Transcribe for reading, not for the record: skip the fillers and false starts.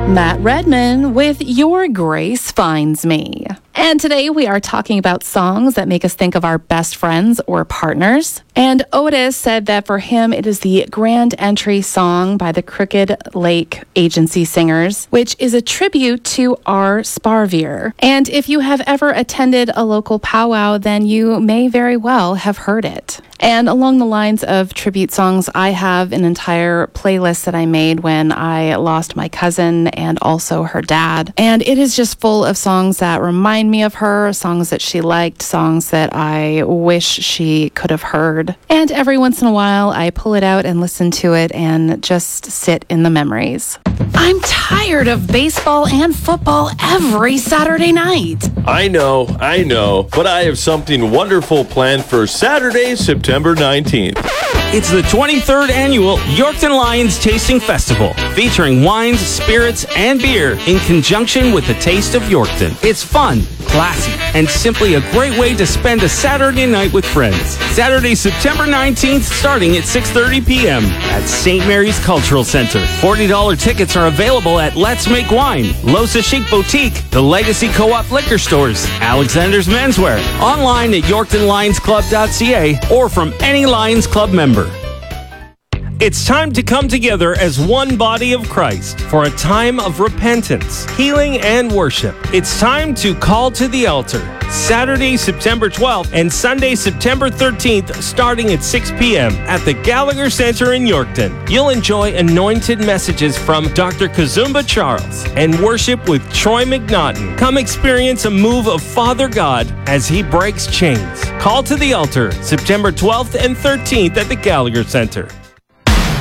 Matt Redman with Your Grace Finds Me. And today we are talking about songs that make us think of our best friends or partners. And Otis said that for him, it is the Grand Entry song by the Crooked Lake Agency Singers, which is a tribute to R. Sparvier. And if you have ever attended a local powwow, then you may very well have heard it. And along the lines of tribute songs, I have an entire playlist that I made when I lost my cousin and also her dad. And it is just full of songs that remind me of her, songs that she liked, songs that I wish she could have heard. And every once in a while, I pull it out and listen to it and just sit in the memories. I'm tired of baseball and football every Saturday night. I know, but I have something wonderful planned for Saturday, September 19th. It's the 23rd annual Yorkton Lions Tasting Festival, featuring wines, spirits, and beer in conjunction with the Taste of Yorkton. It's fun, classy, and simply a great way to spend a Saturday night with friends. Saturday, September 19th, starting at 6:30 p.m. at St. Mary's Cultural Center. $40 tickets are available at Let's Make Wine, Losa Chic Boutique, the Legacy Co-op Liquor Stores, Alexander's Menswear, online at YorktonLionsClub.ca, or from any Lions Club member. It's time to come together as one body of Christ for a time of repentance, healing, and worship. It's time to call to the altar. Saturday, September 12th and Sunday, September 13th, starting at 6 p.m. at the Gallagher Center in Yorkton. You'll enjoy anointed messages from Dr. Kazumba Charles and worship with Troy McNaughton. Come experience a move of Father God as he breaks chains. Call to the altar, September 12th and 13th at the Gallagher Center.